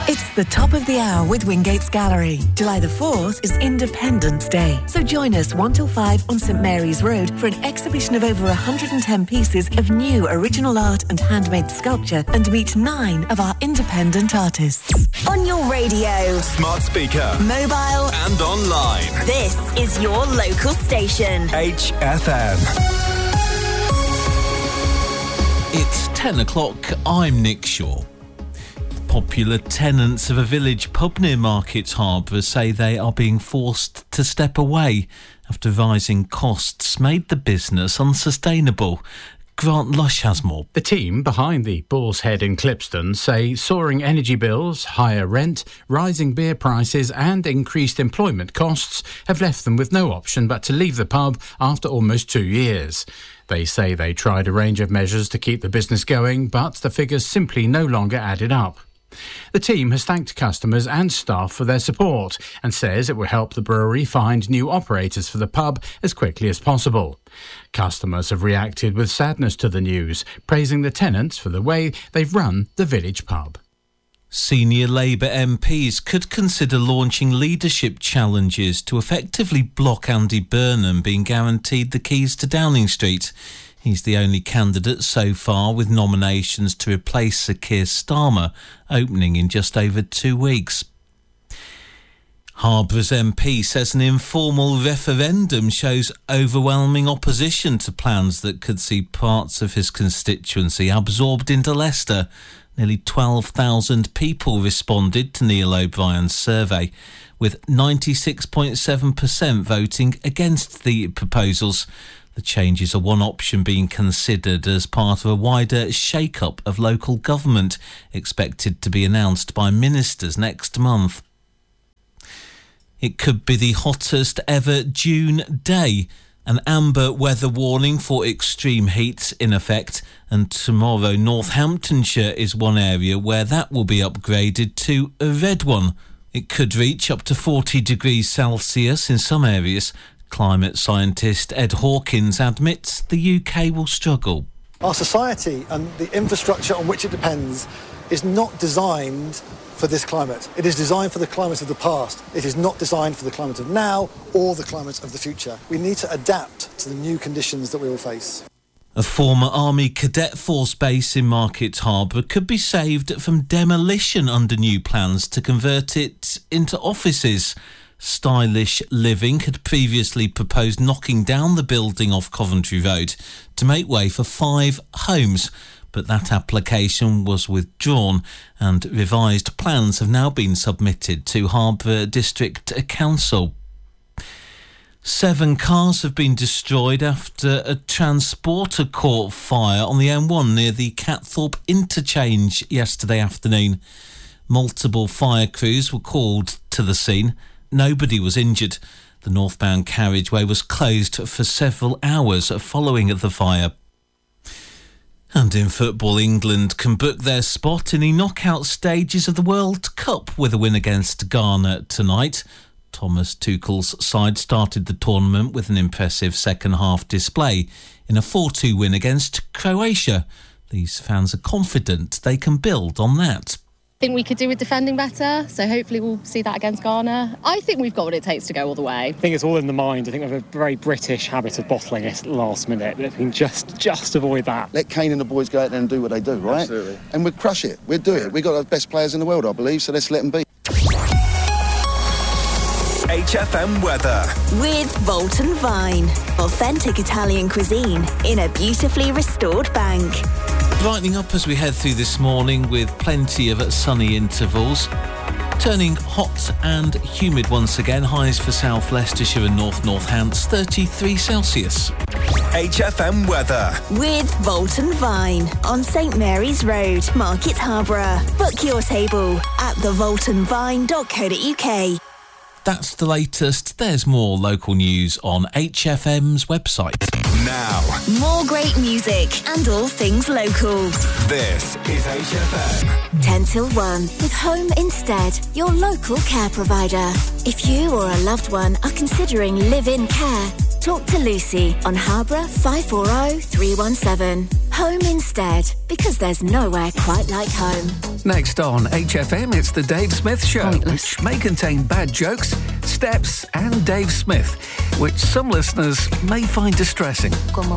It's the top of the hour with Wingate's Gallery. July the 4th is Independence Day. So join us 1 till 5 on St Mary's Road for an exhibition of over 110 pieces of new original art and handmade sculpture, and meet 9 of our independent artists. On your radio, smart speaker, mobile and online. This is your local station. HFM. It's 10 o'clock. I'm Nick Shaw. Popular tenants of a village pub near Market Harbour say they are being forced to step away after rising costs made the business unsustainable. Grant Lush has more. The team behind the Boar's Head in Clipston say soaring energy bills, higher rent, rising beer prices and increased employment costs have left them with no option but to leave the pub after almost 2 years. They say they tried a range of measures to keep the business going, but the figures simply no longer added up. The team has thanked customers and staff for their support and says it will help the brewery find new operators for the pub as quickly as possible. Customers have reacted with sadness to the news, praising the tenants for the way they've run the village pub. Senior Labour MPs could consider launching leadership challenges to effectively block Andy Burnham being guaranteed the keys to Downing Street. He's the only candidate so far with nominations to replace Sir Keir Starmer opening in just over 2 weeks. Harbour's MP says an informal referendum shows overwhelming opposition to plans that could see parts of his constituency absorbed into Leicester. Nearly 12,000 people responded to Neil O'Brien's survey, with 96.7% voting against the proposals. The changes are one option being considered as part of a wider shake-up of local government, expected to be announced by ministers next month. It could be the hottest ever June day. An amber weather warning for extreme heat in effect, and tomorrow Northamptonshire is one area where that will be upgraded to a red one. It could reach up to 40 degrees Celsius in some areas. Climate scientist Ed Hawkins admits the UK will struggle. Our society and the infrastructure on which it depends is not designed for this climate. It is designed for the climate of the past. It is not designed for the climate of now or the climate of the future. We need to adapt to the new conditions that we will face. A former Army Cadet Force base in Market Harbour could be saved from demolition under new plans to convert it into offices. Stylish Living had previously proposed knocking down the building off Coventry Road to make way for 5 homes, but that application was withdrawn and revised plans have now been submitted to Harbour District Council. 7 cars have been destroyed after a transporter caught fire on the M1 near the Catthorpe interchange yesterday afternoon. Multiple fire crews were called to the scene. Nobody was injured. The northbound carriageway was closed for several hours following the fire. And in football, England can book their spot in the knockout stages of the World Cup with a win against Ghana tonight. Thomas Tuchel's side started the tournament with an impressive second-half display in a 4-2 win against Croatia. These fans are confident they can build on that. I think we could do with defending better, so hopefully we'll see that against Ghana. I think we've got what it takes to go all the way. I think it's all in the mind. I think we have a very British habit of bottling it at the last minute. If we can just avoid that. Let Kane and the boys go out there and do what they do, right? Absolutely. And we'll crush it. We'll do it. We've got the best players in the world, I believe, so let's let them be. HFM weather. With Volton Vine. Authentic Italian cuisine in a beautifully restored bank. Brightening up as we head through this morning with plenty of sunny intervals. Turning hot and humid once again. Highs for South Leicestershire and North Northants, 33 Celsius. HFM weather. With Volton Vine on St Mary's Road, Market Harbour. Book your table at thevoltonvine.co.uk. That's the latest. There's more local news on HFM's website. Now, more great music and all things local. This is HFM. 10 till 1 with Home Instead, your local care provider. If you or a loved one are considering live-in care, talk to Lucy on Harborough 540 317. Home Instead, because there's nowhere quite like home. Next on HFM, it's the Dave Smith Show, which may contain bad jokes, steps and Dave Smith, which some listeners may find distressing.